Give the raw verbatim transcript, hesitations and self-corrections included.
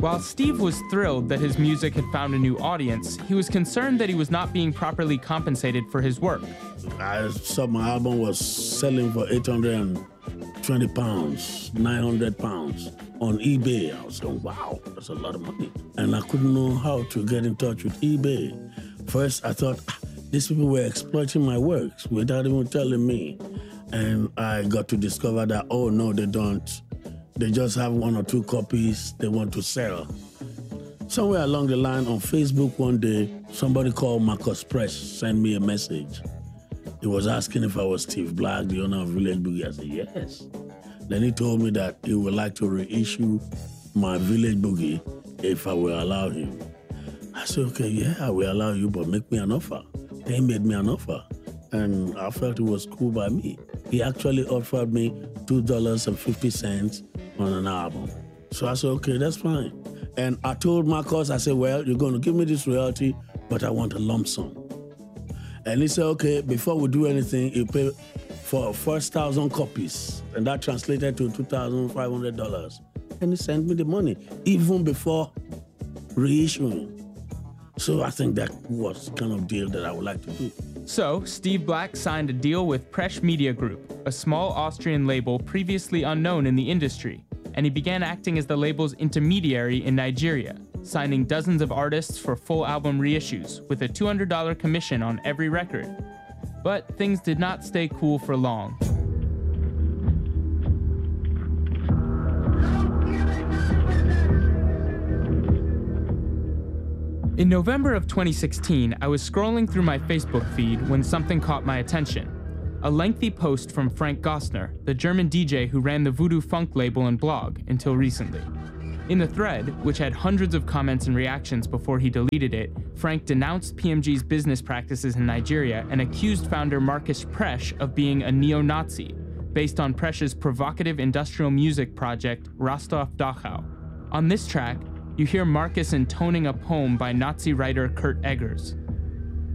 While Steve was thrilled that his music had found a new audience, he was concerned that he was not being properly compensated for his work. I saw my album was selling for eight hundred twenty pounds, nine hundred pounds on eBay. I was saying, wow, that's a lot of money. And I couldn't know how to get in touch with eBay. First, I thought, ah, these people were exploiting my works without even telling me. And I got to discover that, oh, no, they don't. They just have one or two copies they want to sell. Somewhere along the line on Facebook one day, somebody called Marcus Press, sent me a message. He was asking if I was Steve Black, the owner of Village Boogie. I said, yes. Then he told me that he would like to reissue my Village Boogie if I will allow him. I said, okay, yeah, I will allow you, but make me an offer. They made me an offer, and I felt it was cool by me. He actually offered me two dollars and fifty cents on an album. So I said, okay, that's fine. And I told Marcus, I said, well, you're going to give me this royalty, but I want a lump sum. And he said, okay, before we do anything, you pay for first thousand copies. And that translated to two thousand five hundred dollars. And he sent me the money, even before reissuing. So I think that was the kind of deal that I would like to do. So, Steve Black signed a deal with Presh Media Group, a small Austrian label previously unknown in the industry, and he began acting as the label's intermediary in Nigeria, signing dozens of artists for full album reissues with a two hundred dollars commission on every record. But things did not stay cool for long. In November of twenty sixteen, I was scrolling through my Facebook feed when something caught my attention. A lengthy post from Frank Gostner, the German D J who ran the Voodoo Funk label and blog until recently. In the thread, which had hundreds of comments and reactions before he deleted it, Frank denounced P M G's business practices in Nigeria and accused founder Marcus Presh of being a neo-Nazi, based on Presh's provocative industrial music project Rostov Dachau. On this track, you hear Marcus intoning a poem by Nazi writer Kurt Eggers.